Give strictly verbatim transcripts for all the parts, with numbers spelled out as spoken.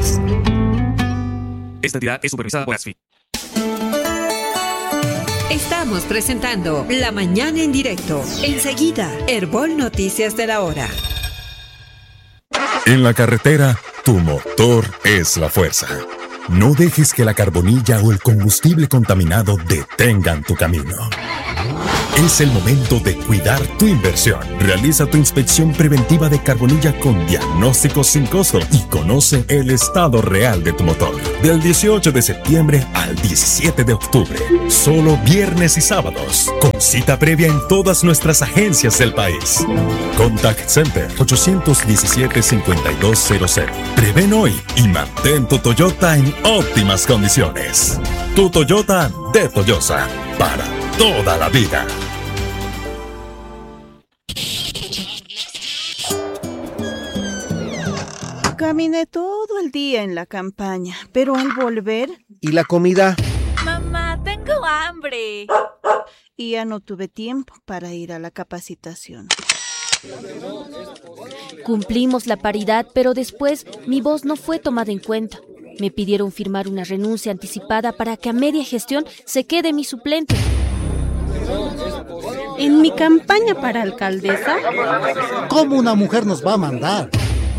Seguros. Esta entidad es supervisada por ASFI. Estamos presentando La Mañana en Directo. Enseguida, Herbol Noticias de la Hora. En la carretera, tu motor es la fuerza. No dejes que la carbonilla o el combustible contaminado detengan tu camino. Es el momento de cuidar tu inversión. Realiza tu inspección preventiva de carbonilla con diagnóstico sin costo y conoce el estado real de tu motor. Del dieciocho de septiembre al diecisiete de octubre. Solo viernes y sábados. Con cita previa en todas nuestras agencias del país. Contact Center ocho uno siete, cinco dos cero cero. Prevén hoy y mantén tu Toyota en óptimas condiciones. Tu Toyota de Toyosa. Para toda la vida. Caminé todo el día en la campaña, pero al volver... ¿Y la comida? Mamá, tengo hambre. Y ya no tuve tiempo para ir a la capacitación. Cumplimos la paridad, pero después mi voz no fue tomada en cuenta. Me pidieron firmar una renuncia anticipada para que a media gestión se quede mi suplente. ¿En mi campaña para alcaldesa? ¿Cómo una mujer nos va a mandar?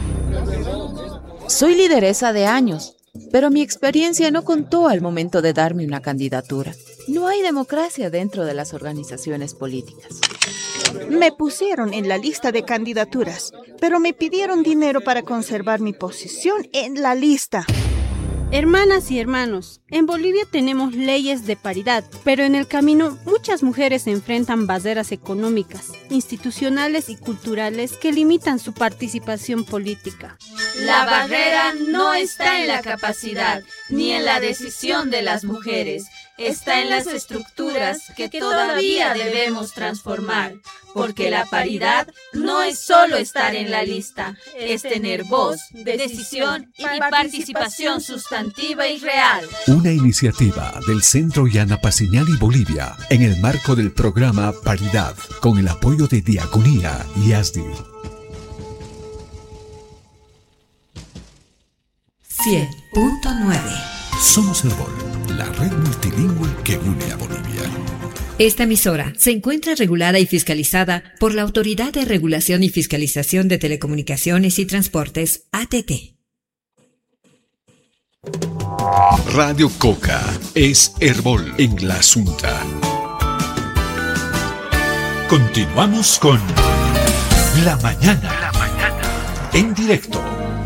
Soy lideresa de años, pero mi experiencia no contó al momento de darme una candidatura. No hay democracia dentro de las organizaciones políticas. Me pusieron en la lista de candidaturas, pero me pidieron dinero para conservar mi posición en la lista. Hermanas y hermanos, en Bolivia tenemos leyes de paridad, pero en el camino muchas mujeres enfrentan barreras económicas, institucionales y culturales que limitan su participación política. La barrera no está en la capacidad ni en la decisión de las mujeres, está en las estructuras que todavía debemos transformar, porque la paridad no es solo estar en la lista, es tener voz, decisión y participación sustantiva y real. Una iniciativa del Centro Yana Paseñal y Bolivia en el marco del programa Paridad, con el apoyo de Diaconía y A S D I. cien punto nueve. Somos Herbol, la red multilingüe que une a Bolivia. Esta emisora se encuentra regulada y fiscalizada por la Autoridad de Regulación y Fiscalización de Telecomunicaciones y Transportes, A T T. Radio Coca es Herbol en la Asunta. Continuamos con La Mañana, La Mañana en directo.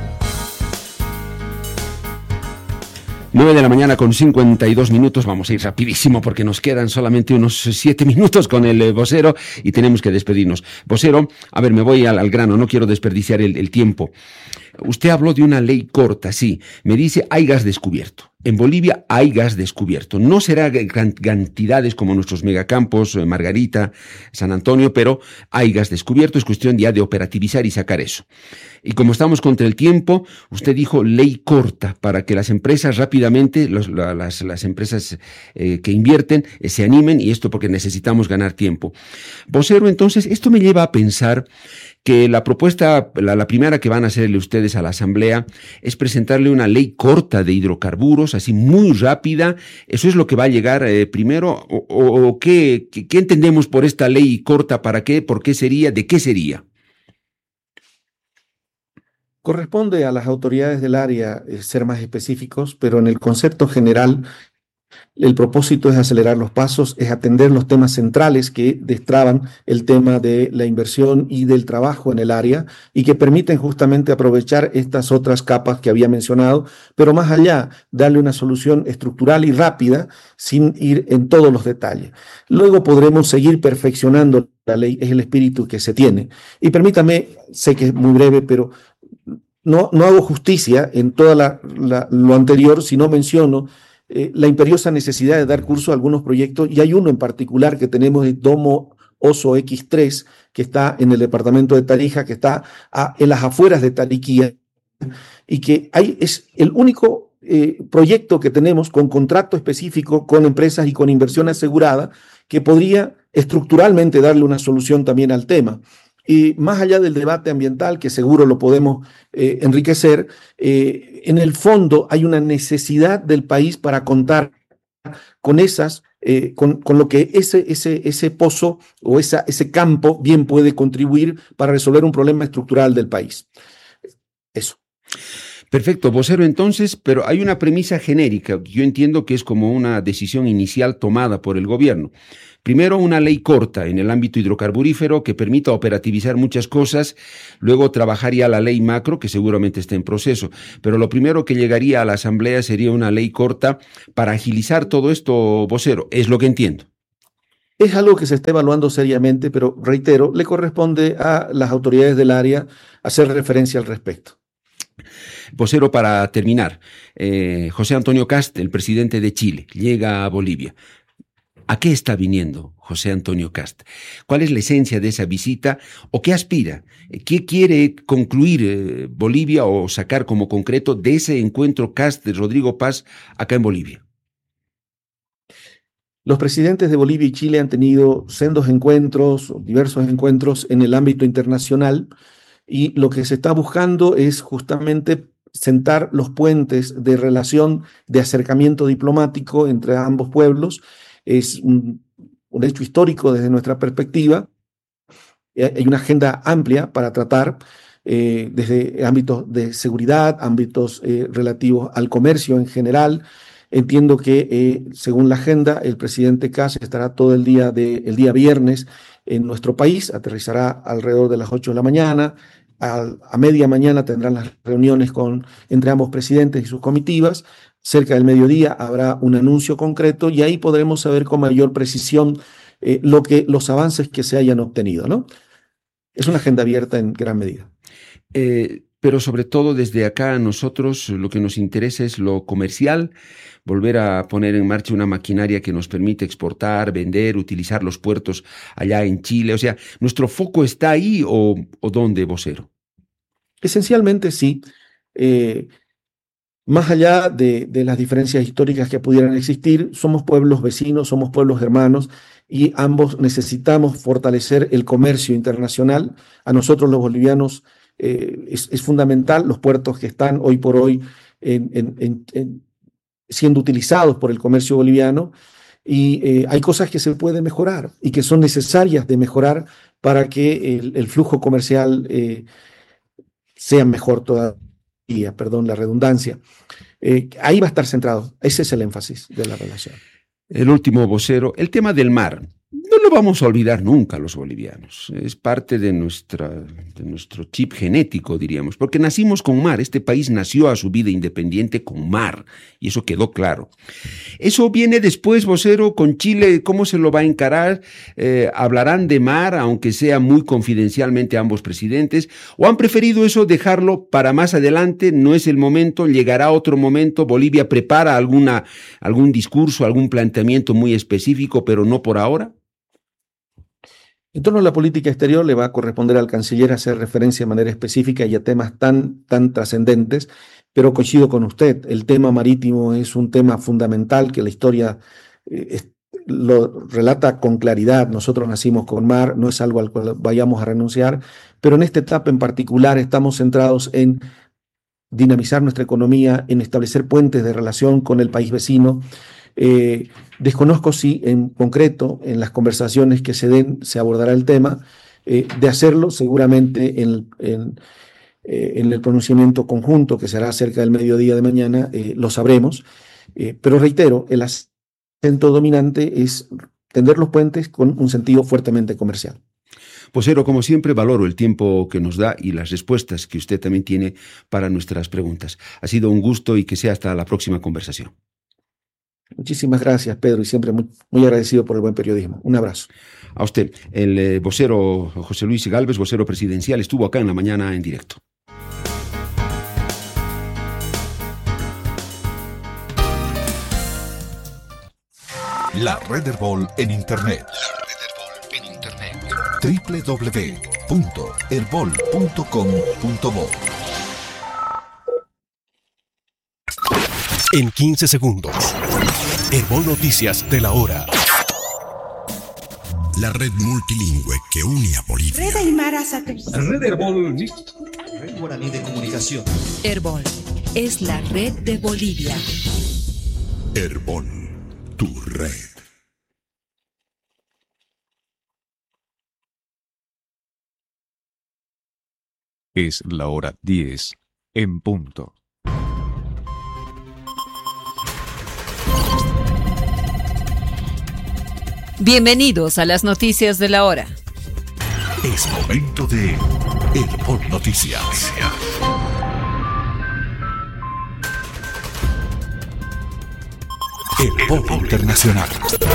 nueve de la mañana con cincuenta y dos minutos, vamos a ir rapidísimo porque nos quedan solamente unos siete minutos con el eh, vocero y tenemos que despedirnos. Vocero, a ver, me voy al, al grano, no quiero desperdiciar el, el tiempo. Usted habló de una ley corta, sí, me dice hay gas descubierto. En Bolivia hay gas descubierto. No será gran cantidades como nuestros megacampos, eh, Margarita, San Antonio, pero hay gas descubierto, es cuestión ya de operativizar y sacar eso. Y como estamos contra el tiempo, usted dijo ley corta para que las empresas rápidamente, los, la, las, las empresas eh, que invierten, eh, se animen, y esto porque necesitamos ganar tiempo. Vocero, entonces, esto me lleva a pensar que la propuesta, la, la primera que van a hacerle ustedes a la Asamblea es presentarle una ley corta de hidrocarburos, así muy rápida. ¿Eso es lo que va a llegar eh, primero? ¿O, o, o qué, qué, qué entendemos por esta ley corta? ¿Para qué? ¿Por qué sería? ¿De qué sería? Corresponde a las autoridades del área eh, ser más específicos, pero en el concepto general, el propósito es acelerar los pasos, es atender los temas centrales que destraban el tema de la inversión y del trabajo en el área y que permiten justamente aprovechar estas otras capas que había mencionado, pero más allá, darle una solución estructural y rápida sin ir en todos los detalles. Luego podremos seguir perfeccionando la ley, es el espíritu que se tiene. Y permítame, sé que es muy breve, pero no, no hago justicia en todo lo anterior si no menciono Eh, la imperiosa necesidad de dar curso a algunos proyectos, y hay uno en particular que tenemos de Domo Oso equis tres, que está en el departamento de Tarija, que está a, en las afueras de Tariquía, y que hay, es el único eh, proyecto que tenemos con contrato específico con empresas y con inversión asegurada, que podría estructuralmente darle una solución también al tema. Y más allá del debate ambiental, que seguro lo podemos eh, enriquecer, eh, en el fondo hay una necesidad del país para contar con esas, eh, con, con lo que ese, ese, ese pozo o esa, ese campo bien puede contribuir para resolver un problema estructural del país. Eso. Perfecto, vocero, entonces, pero hay una premisa genérica, yo entiendo que es como una decisión inicial tomada por el gobierno. Primero, una ley corta en el ámbito hidrocarburífero que permita operativizar muchas cosas, luego trabajaría la ley macro, que seguramente está en proceso, pero lo primero que llegaría a la Asamblea sería una ley corta para agilizar todo esto, vocero, es lo que entiendo. Es algo que se está evaluando seriamente, pero reitero, le corresponde a las autoridades del área hacer referencia al respecto. Vocero, para terminar, eh, José Antonio Kast, el presidente de Chile, llega a Bolivia. ¿A qué está viniendo José Antonio Kast? ¿Cuál es la esencia de esa visita o qué aspira? ¿Qué quiere concluir eh, Bolivia o sacar como concreto de ese encuentro Kast de Rodrigo Paz acá en Bolivia? Los presidentes de Bolivia y Chile han tenido sendos encuentros, diversos encuentros en el ámbito internacional, y lo que se está buscando es justamente sentar los puentes de relación, de acercamiento diplomático entre ambos pueblos. Es un, un hecho histórico desde nuestra perspectiva. Hay una agenda amplia para tratar eh, desde ámbitos de seguridad, ámbitos eh, relativos al comercio en general. Entiendo que, eh, según la agenda, el presidente Kast estará todo el día, de, el día viernes en nuestro país, aterrizará alrededor de las ocho de la mañana. A, a media mañana tendrán las reuniones con, entre ambos presidentes y sus comitivas. Cerca del mediodía habrá un anuncio concreto y ahí podremos saber con mayor precisión eh, lo que, los avances que se hayan obtenido, ¿no? Es una agenda abierta en gran medida. Eh, pero sobre todo desde acá a nosotros lo que nos interesa es lo comercial, volver a poner en marcha una maquinaria que nos permite exportar, vender, utilizar los puertos allá en Chile. O sea, ¿nuestro foco está ahí o, o dónde, vocero? Esencialmente sí. Eh, Más allá de, de las diferencias históricas que pudieran existir, somos pueblos vecinos, somos pueblos hermanos y ambos necesitamos fortalecer el comercio internacional. A nosotros los bolivianos eh, es, es fundamental los puertos que están hoy por hoy en, en, en, en, siendo utilizados por el comercio boliviano, y eh, hay cosas que se pueden mejorar y que son necesarias de mejorar para que el, el flujo comercial eh, sea mejor todavía. Perdón la redundancia. Eh, ahí va a estar centrado. Ese es el énfasis de la relación. El último, vocero, el tema del mar. No lo vamos a olvidar nunca los bolivianos. Es parte de, nuestra, de nuestro chip genético, diríamos, porque nacimos con mar. Este país nació a su vida independiente con mar, y eso quedó claro. Eso viene después, vocero, con Chile. ¿Cómo se lo va a encarar? Eh, ¿Hablarán de mar, aunque sea muy confidencialmente ambos presidentes? ¿O han preferido eso dejarlo para más adelante? No es el momento, llegará otro momento. Bolivia prepara alguna, algún discurso, algún planteamiento muy específico, pero no por ahora. En torno a la política exterior, le va a corresponder al canciller hacer referencia de manera específica y a temas tan, tan trascendentes, pero coincido con usted, el tema marítimo es un tema fundamental que la historia eh, es, lo relata con claridad. Nosotros nacimos con mar, no es algo al cual vayamos a renunciar, pero en esta etapa en particular estamos centrados en dinamizar nuestra economía, en establecer puentes de relación con el país vecino. Eh, desconozco si en concreto en las conversaciones que se den se abordará el tema. Eh, de hacerlo seguramente en, en, eh, en el pronunciamiento conjunto que será cerca del mediodía de mañana eh, lo sabremos, eh, pero reitero, el acento dominante es tender los puentes con un sentido fuertemente comercial. Vocero, como siempre, valoro el tiempo que nos da y las respuestas que usted también tiene para nuestras preguntas. Ha sido un gusto y que sea hasta la próxima conversación. Muchísimas gracias, Pedro, y siempre muy, muy agradecido por el buen periodismo. Un abrazo. A usted. El eh, vocero José Luis Gálvez, vocero presidencial, estuvo acá en la mañana en directo. La Red Herbol en Internet. doble u doble u doble u punto herbol punto com punto bo. En quince segundos. Herbol Noticias de la hora. la red multilingüe que une a Bolivia. Red Aymara Satélite. Red Herbol. Red Guaraní de Comunicación. Herbol es la red de Bolivia. Herbol, tu red. Es la hora diez en punto. Bienvenidos a las noticias de la hora. Es momento de Herbol Noticias. Herbol Internacional.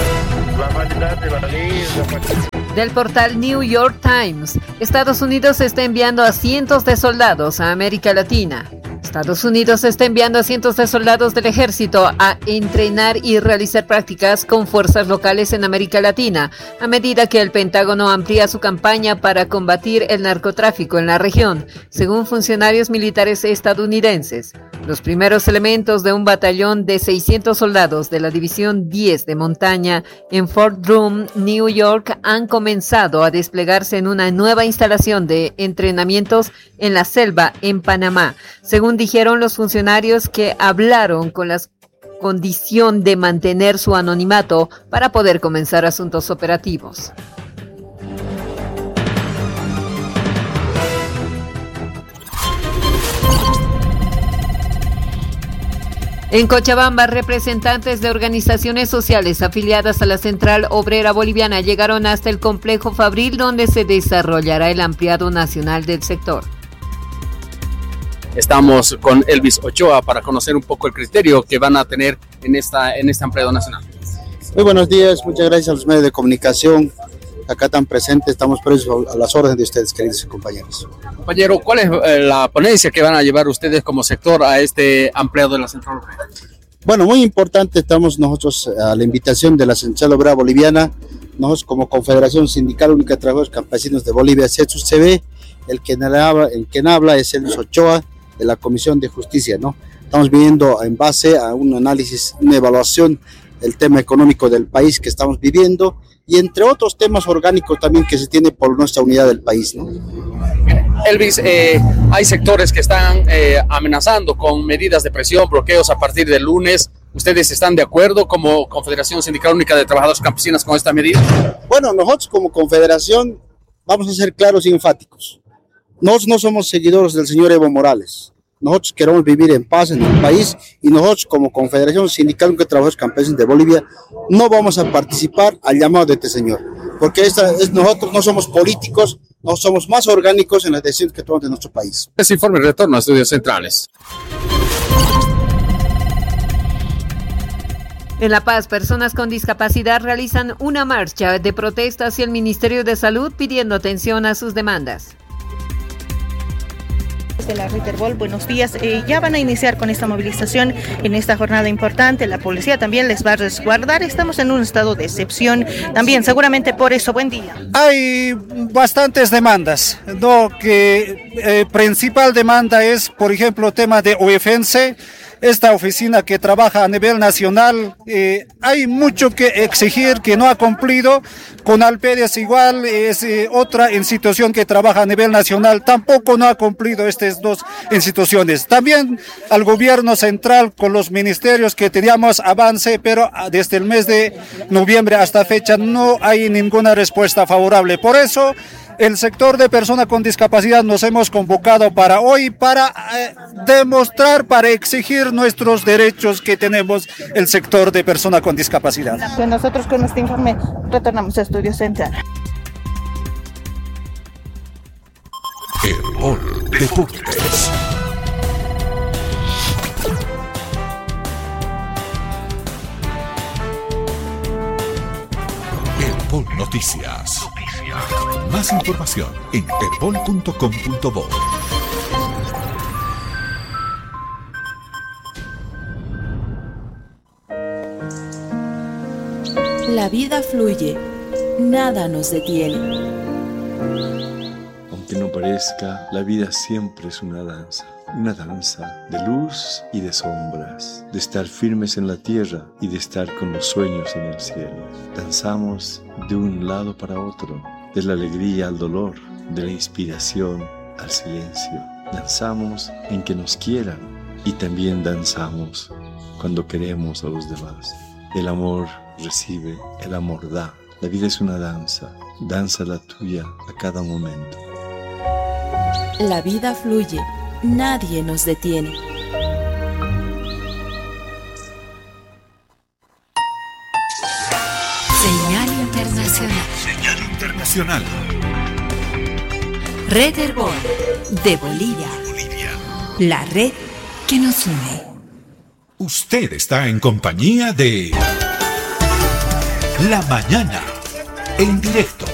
Del portal New York Times, Estados Unidos está enviando a cientos de soldados a América Latina. Estados Unidos está enviando a cientos de soldados del ejército a entrenar y realizar prácticas con fuerzas locales en América Latina, a medida que el Pentágono amplía su campaña para combatir el narcotráfico en la región, según funcionarios militares estadounidenses. Los primeros elementos de un batallón de seiscientos soldados de la División diez de Montaña en Fort Drum, New York, han comenzado a desplegarse en una nueva instalación de entrenamientos en la selva en Panamá, según dijeron los funcionarios que hablaron con la condición de mantener su anonimato para poder comenzar asuntos operativos. En Cochabamba, representantes de organizaciones sociales afiliadas a la Central Obrera Boliviana llegaron hasta el complejo Fabril, donde se desarrollará el ampliado nacional del sector. Estamos con Elvis Ochoa para conocer un poco el criterio que van a tener en esta en este ampliado nacional. Muy buenos días, muchas gracias a los medios de comunicación acá tan presentes, estamos presos a las órdenes de ustedes, queridos compañeros. Compañero, ¿cuál es eh, la ponencia que van a llevar ustedes como sector a este ampliado de la Central Obrera? Bueno, muy importante, estamos nosotros a la invitación de la Central Obrera Boliviana, nosotros como Confederación Sindical Única de Trabajadores Campesinos de Bolivia, C E T U C B, el que habla, el que habla es Elvis Ochoa, de la Comisión de Justicia, ¿no? Estamos viendo en base a un análisis, una evaluación del tema económico del país que estamos viviendo y entre otros temas orgánicos también que se tiene por nuestra unidad del país, ¿no? Elvis, eh, hay sectores que están eh, amenazando con medidas de presión, bloqueos a partir del lunes. ¿Ustedes están de acuerdo como Confederación Sindical Única de Trabajadores Campesinos con esta medida? Bueno, nosotros como Confederación vamos a ser claros y enfáticos. Nosotros no somos seguidores del señor Evo Morales. Nosotros queremos vivir en paz en el país y nosotros como Confederación Sindical de Trabajadores Campesinos de Bolivia no vamos a participar al llamado de este señor, porque esta es, nosotros no somos políticos, no somos más orgánicos en las decisiones que tomamos de nuestro país. Este informe retorna a Estudios Centrales. En La Paz, personas con discapacidad realizan una marcha de protesta hacia el Ministerio de Salud pidiendo atención a sus demandas. De la Red Herbol, buenos días. Eh, ya van a iniciar con esta movilización en esta jornada importante. La policía también les va a resguardar. Estamos en un estado de excepción también, seguramente por eso. Buen día. Hay bastantes demandas, ¿no? Que eh, principal demanda es, por ejemplo, tema de O F N C. Esta oficina que trabaja a nivel nacional, eh, hay mucho que exigir que no ha cumplido. Con Alpedes igual, es eh, otra institución que trabaja a nivel nacional, tampoco no ha cumplido estas dos instituciones. También al gobierno central con los ministerios que teníamos avance, pero desde el mes de noviembre hasta fecha no hay ninguna respuesta favorable. Por eso, el sector de personas con discapacidad nos hemos convocado para hoy para eh, demostrar, para exigir nuestros derechos que tenemos el sector de personas con discapacidad. Nosotros con este informe retornamos a Estudios Central. Herbol Deportes. Herbol Noticias. Más información en herbol punto com punto bo. La vida fluye, nada nos detiene. Aunque no parezca, la vida siempre es una danza. una danza de luz y de sombras, de estar firmes en la tierra y de estar con los sueños en el cielo. Danzamos de un lado para otro, de la alegría al dolor, de la inspiración al silencio. Danzamos en que nos quieran y también danzamos cuando queremos a los demás. El amor recibe, el amor da. La vida es una danza, danza la tuya a cada momento. La vida fluye, nadie nos detiene. Señal internacional. Señal internacional. Red Herbol de Bolivia. Bolivia. La red que nos une. Usted está en compañía de La Mañana, en directo.